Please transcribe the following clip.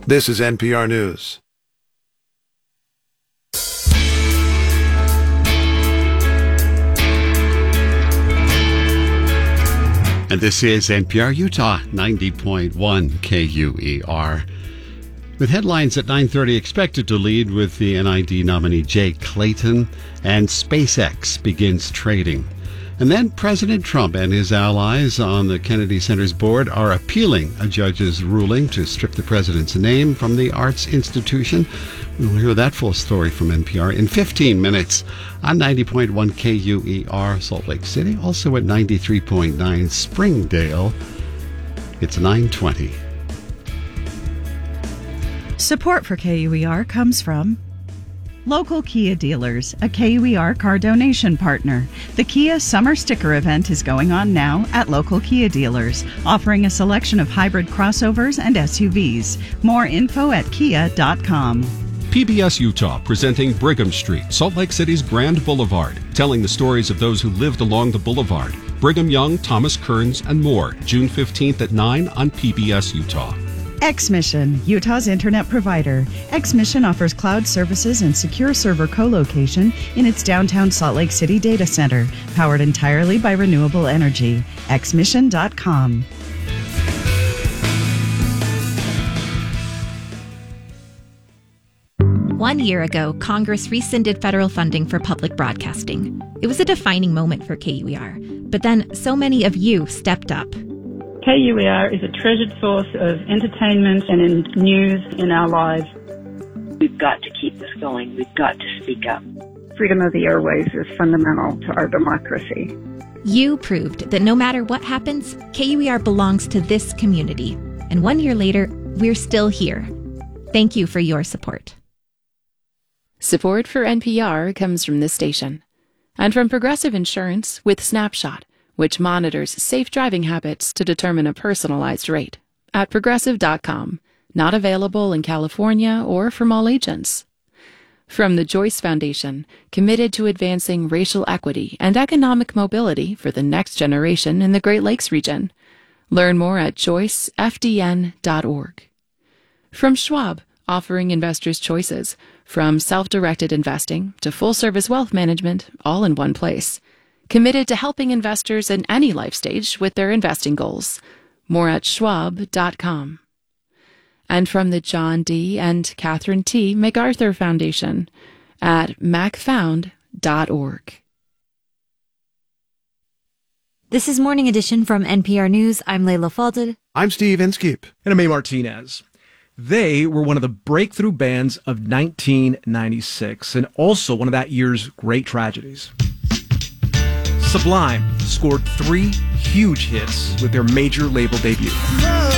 This is NPR News. And this is NPR Utah 90.1 KUER. With headlines at 9:30 expected to lead with the NID nominee Jay Clayton, and SpaceX begins trading. And then President Trump and his allies on the Kennedy Center's board are appealing a judge's ruling to strip the president's name from the arts institution. We'll hear that full story from NPR in 15 minutes on 90.1 KUER Salt Lake City, also at 93.9 Springdale. It's 9:20. Support for KUER comes from Local Kia Dealers, a KUER car donation partner. The Kia Summer Sticker Event is going on now at local Kia dealers, offering a selection of hybrid crossovers and SUVs. More info at kia.com. PBS Utah presenting Brigham Street, Salt Lake City's Grand Boulevard, telling the stories of those who lived along the boulevard. Brigham Young, Thomas Kearns, and more, June 15th at 9 on PBS Utah. X-Mission, Utah's internet provider. X-Mission offers cloud services and secure server co-location in its downtown Salt Lake City data center, powered entirely by renewable energy. xmission.com. One year ago, Congress rescinded federal funding for public broadcasting. It was a defining moment for KUER. But then so many of you stepped up. KUER is a treasured source of entertainment and news in our lives. We've got to keep this going. We've got to speak up. Freedom of the airways is fundamental to our democracy. You proved that no matter what happens, KUER belongs to this community. And 1 year later, we're still here. Thank you for your support. Support for NPR comes from this station and from Progressive Insurance with Snapshot, which monitors safe driving habits to determine a personalized rate at Progressive.com. Not available in California or from all agents. From the Joyce Foundation, committed to advancing racial equity and economic mobility for the next generation in the Great Lakes region. Learn more at joycefdn.org. From Schwab, offering investors choices, from self-directed investing to full-service wealth management, all in one place. Committed to helping investors in any life stage with their investing goals. More at schwab.com. And from the John D. and Catherine T. MacArthur Foundation at macfound.org. This is Morning Edition from NPR News. I'm Layla Falded. I'm Steve Inskeep. And I'm May Martinez. They were one of the breakthrough bands of 1996 and also one of that year's great tragedies. Sublime scored 3 huge hits with their major label debut.